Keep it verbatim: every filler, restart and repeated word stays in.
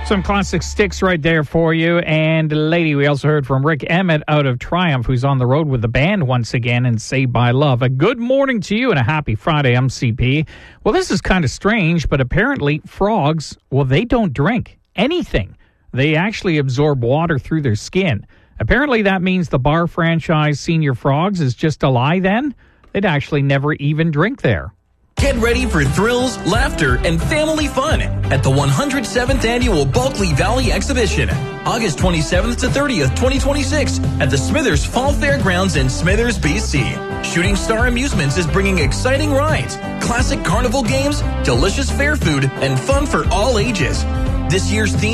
Some classic sticks right there for you. And lady, we also heard from Rick Emmett out of Triumph, who's on the road with the band once again, and Saved by Love. A good morning to you and a happy Friday. I'm C P. Well, this is kind of strange, but apparently frogs, well, they don't drink anything. They actually absorb water through their skin. Apparently that means the bar franchise Senior Frogs is just a lie then? They'd actually never even drink there. Get ready for thrills, laughter, and family fun at the one hundred seventh Annual Bulkley Valley Exhibition, August twenty-seventh to thirtieth, twenty twenty-six, at the Smithers Fall Fairgrounds in Smithers, B C. Shooting Star Amusements is bringing exciting rides, classic carnival games, delicious fair food, and fun for all ages. This year's theme